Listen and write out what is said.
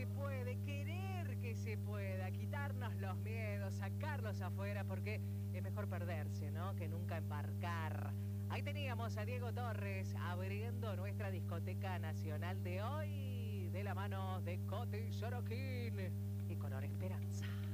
se puede, querer que se pueda, quitarnos los miedos, sacarlos afuera, porque es mejor perderse, ¿no?, que nunca embarcar. Ahí teníamos a Diego Torres abriendo nuestra discoteca nacional de hoy, de la mano de Coti Sorokin y Color Esperanza.